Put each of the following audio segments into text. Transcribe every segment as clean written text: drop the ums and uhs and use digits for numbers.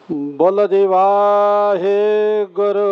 ਬੋਲੋ ਜੀ ਵਾਹਿਗੁਰੂ।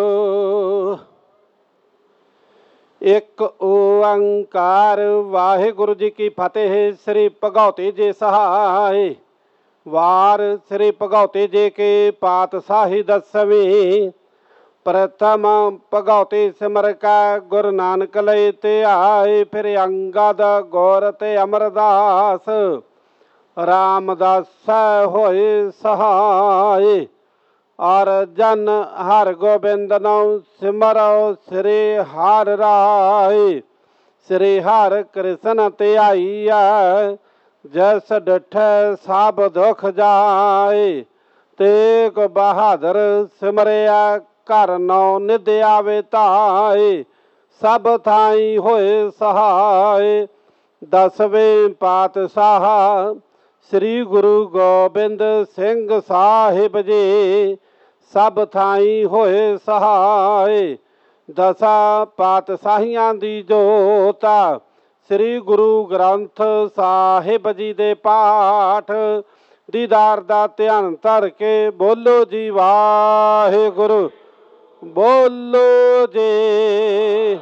ਇੱਕ ਓੰਕਾਰ ਵਾਹਿਗੁਰੂ ਜੀ ਕੀ ਫਤਿਹ। ਸ੍ਰੀ ਭਗਉਤੀ ਜੀ ਸਹਾਇ। ਵਾਰ ਸ੍ਰੀ ਭਗਉਤੀ ਜੀ ਕੀ ਪਾਤਸ਼ਾਹੀ ਦਸਵੀਂ। ਪ੍ਰਥਮ ਭਗਉਤੀ ਸਿਮਰ ਕੈ ਗੁਰੂ ਨਾਨਕ ਲਈ ਧਿਆਏ। ਫਿਰ ਅੰਗਦ ਗੌਰ ਤੇ ਅਮਰਦਾਸ ਰਾਮਦਾਸ ਹੋਏ ਸਹਾਏ। ਔਰ ਜਨ ਹਰ ਗੋਬਿੰਦ ਨਾਮ ਸਿਮਰੋ ਸ੍ਰੀ ਹਰਿ ਰਾਏ। ਸ੍ਰੀ ਹਰਿ ਕ੍ਰਿਸ਼ਨ ਧਿਆਈਐ ਜਸ ਡਿਠੈ ਸਭ ਦੁਖ ਜਾਏ। ਤੇਗ ਬਹਾਦਰ ਸਿਮਰਿਆ ਘਰ ਨੌ ਨਿਧ ਆਵੇ ਧਾਏ। ਸਭ ਥਾਈ ਹੋਏ ਸਹਾਏ। ਦਸਵੇਂ ਪਾਤਸ਼ਾਹ ਸ੍ਰੀ ਗੁਰੂ ਗੋਬਿੰਦ ਸਿੰਘ ਸਾਹਿਬ ਜੀ ਸਭ ਥਾਈ ਹੋਏ ਸਹਾਏ। ਦਸਾਂ ਪਾਤਸ਼ਾਹੀਆਂ ਦੀ ਜੋਤਾ ਸ੍ਰੀ ਗੁਰੂ ਗ੍ਰੰਥ ਸਾਹਿਬ ਜੀ ਦੇ ਪਾਠ ਦੀਦਾਰ ਦਾ ਧਿਆਨ ਧਰ ਕੇ ਬੋਲੋ ਜੀ ਵਾਹਿਗੁਰੂ। ਬੋਲੋ ਜੀ।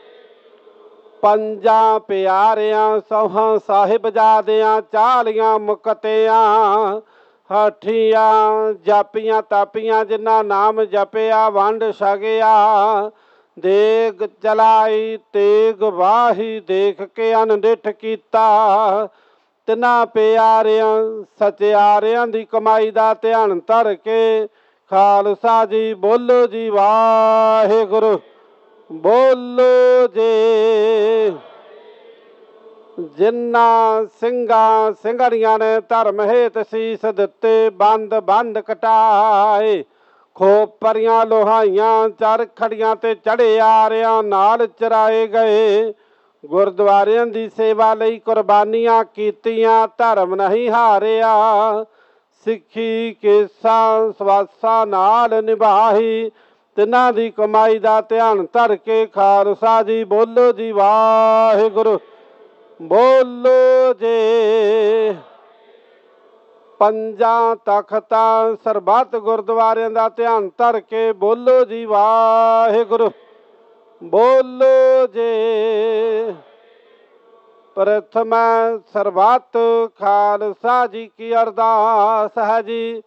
ਪੰਜਾਂ ਪਿਆਰਿਆਂ ਸੌਹਾਂ ਸਾਹਿਬਜ਼ਾਦਿਆਂ ਚਾਲੀਆਂ ਮੁਕਤਿਆਂ ਹਠੀਆਂ ਜਾਪੀਆਂ ਤਾਪੀਆਂ ਜਿਨ੍ਹਾਂ ਨਾਮ ਜਪਿਆ ਵੰਡ ਛਕਿਆ। ਦੇਗ ਚਲਾਈ ਤੇਗ ਵਾਹੀ ਦੇਖ ਕੇ ਅਨਡਿਠ ਕੀਤਾ। ਤਿੰਨਾਂ ਪਿਆਰਿਆਂ ਸਚਿਆਰਿਆਂ ਦੀ ਕਮਾਈ ਦਾ ਧਿਆਨ ਧਰ ਕੇ ਖਾਲਸਾ ਜੀ ਬੋਲੋ ਜੀ ਵਾਹਿਗੁਰੂ। ਬੋਲੋ ਜੀ। ਜਿਨ੍ਹਾਂ ਸਿੰਘਾਂ ਸਿੰਘਣੀਆਂ ਨੇ ਧਰਮ ਹੇਤ ਸੀਸ ਦਿੱਤੇ ਬੰਦ ਬੰਦ ਕਟਾਏ। ਖੋਪਰੀਆਂ ਲੋਹਾਈਆਂ ਚਰਖੜੀਆਂ ਤੇ ਚੜ੍ਹੇ ਆਰਿਆਂ ਨਾਲ ਚਰਾਏ ਗਏ। ਗੁਰਦੁਆਰਿਆਂ ਦੀ ਸੇਵਾ ਲਈ ਕੁਰਬਾਨੀਆਂ ਕੀਤੀਆਂ ਧਰਮ ਨਹੀਂ ਹਾਰਿਆ। ਸਿੱਖੀ ਕੇਸਾਂ ਸਵਾਸਾਂ ਨਾਲ ਨਿਭਾਈ। ਤਿੰਨਾਂ ਦੀ ਕਮਾਈ ਦਾ ਧਿਆਨ ਧਰ ਕੇ ਖਾਲਸਾ ਜੀ ਬੋਲੋ ਜੀ ਵਾਹਿਗੁਰੂ। ਬੋਲੋ ਜੀ। ਪੰਜਾਂ ਤਖਤਾਂ ਸਰਬੱਤ ਗੁਰਦੁਆਰਿਆਂ ਦਾ ਧਿਆਨ ਧਰ ਕੇ ਬੋਲੋ ਜੀ ਵਾਹਿਗੁਰੂ। ਬੋਲੋ ਜੀ। ਪ੍ਰਥਮ ਸਰਬੱਤ ਖਾਲਸਾ ਜੀ ਕੀ ਅਰਦਾਸ ਹੈ ਜੀ।